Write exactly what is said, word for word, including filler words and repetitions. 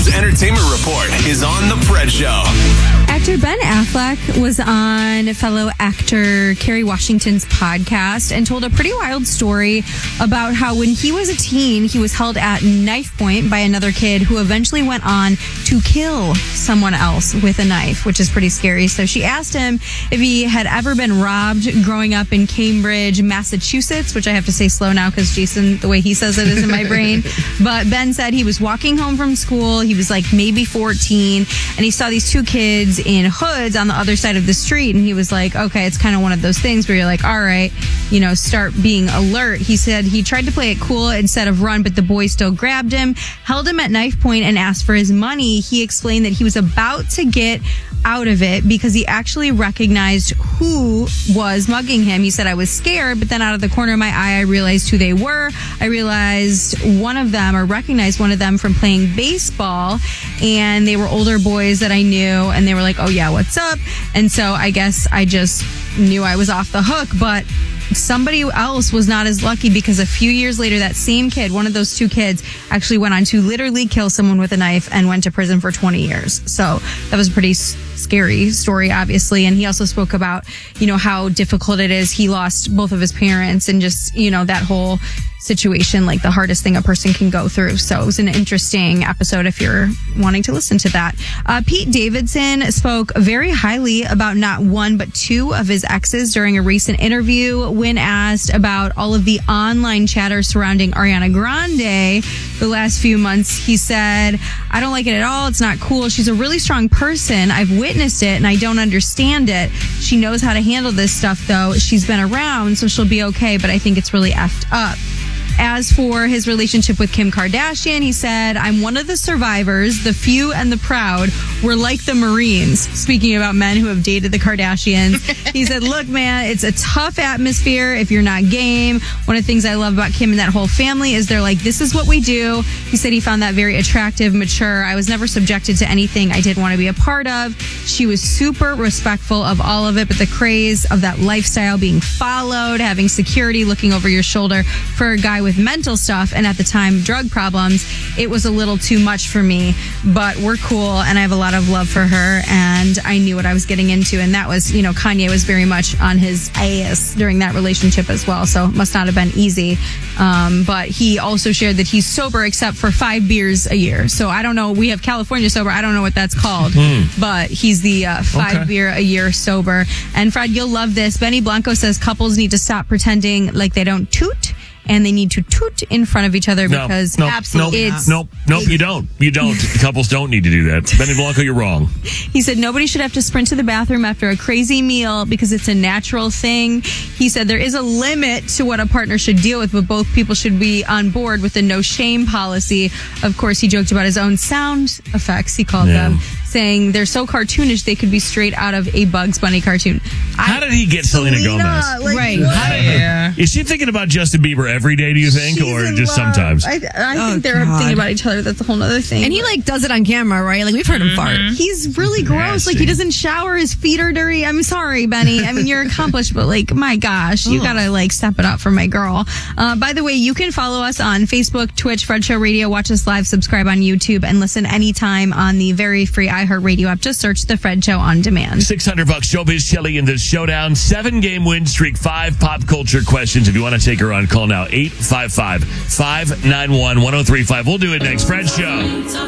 Hollywood's entertainment report is on The Fred Show. Actor Ben Affleck was on fellow actor Kerry Washington's podcast and told a pretty wild story about how when he was a teen, he was held at knife point by another kid who eventually went on to kill someone else with a knife, which is pretty scary. So she asked him if he had ever been robbed growing up in Cambridge, Massachusetts, which I have to say slow now because Jason, the way he says it is in my brain. But Ben said he was walking home from school. He was like maybe fourteen, and he saw these two kids in hoods on the other side of the street, and he was like, okay, it's kind of one of those things where you're like, all right, you know, start being alert. He said he tried to play it cool instead of run, but the boys still grabbed him, held him at knife point, and asked for his money. He explained that he was about to get out of it because he actually recognized who was mugging him. He said, I was scared, but then out of the corner of my eye, I realized who they were. I realized one of them, or recognized one of them from playing baseball, and they were older boys that I knew, and they were like, oh yeah, what's up? And so I guess I just knew I was off the hook, but somebody else was not as lucky because a few years later, that same kid, one of those two kids, actually went on to literally kill someone with a knife and went to prison for twenty years. So that was a pretty scary story, obviously. And he also spoke about, you know, how difficult it is. He lost both of his parents and just, you know, that whole situation, like the hardest thing a person can go through. So it was an interesting episode if you're wanting to listen to that. Uh, Pete Davidson spoke very highly about not one, but two of his exes during a recent interview. When asked about all of the online chatter surrounding Ariana Grande the last few months, he said, I don't like it at all. It's not cool. She's a really strong person. I've witnessed it and I don't understand it. She knows how to handle this stuff though. She's been around, so she'll be okay, but I think it's really effed up. As for his relationship with Kim Kardashian, he said, I'm one of the survivors, the few and the proud. We're like the Marines. Speaking about men who have dated the Kardashians. He said, look, man, it's a tough atmosphere if you're not game. One of the things I love about Kim and that whole family is they're like, this is what we do. He said he found that very attractive, mature. I was never subjected to anything I didn't want to be a part of. She was super respectful of all of it, but the craze of that lifestyle being followed, having security looking over your shoulder for a guy with mental stuff and at the time drug problems, it was a little too much for me, but we're cool and I have a lot of love for her and I knew what I was getting into. And that was, you know, Kanye was very much on his ass during that relationship as well, so it must not have been easy. Um, but he also shared that he's sober except for five beers a year. So I don't know, we have California sober, I don't know what that's called, mm. but he's the uh, five okay. beer a year sober. And Fred, you'll love this. Benny Blanco says couples need to stop pretending like they don't toot, and they need to toot in front of each other no, because nope, absolutely, nope, it's nope, nope. You don't, you don't. Couples don't need to do that. Benny Blanco, you're wrong. He said nobody should have to sprint to the bathroom after a crazy meal because it's a natural thing. He said there is a limit to what a partner should deal with, but both people should be on board with the no shame policy. Of course, he joked about his own sound effects. He called yeah. them, saying they're so cartoonish they could be straight out of a Bugs Bunny cartoon. How I, did he get Selena, Selena Gomez? Like, right. Yeah. Is she thinking about Justin Bieber every day, do you think? She's or just love. sometimes? I, I oh, think they're God. thinking about each other. That's a whole other thing. And he like does it on camera, right? Like we've heard him mm-hmm. fart. He's really gross. Nasty. Like he doesn't shower. His feet are dirty. I'm sorry, Benny. I mean, you're accomplished, but like, my gosh, you gotta like step it up for my girl. Uh, by the way, you can follow us on Facebook, Twitch, Fred Show Radio. Watch us live, subscribe on YouTube, and listen anytime on the very free iHeartRadio app. Just search The Fred Show on demand. six hundred bucks Showbiz Shelly in the showdown. Seven game win streak. Five pop culture questions. If you want to take her on, call now. eight five five, five nine one, one oh three five. We'll do it next. Fred Show.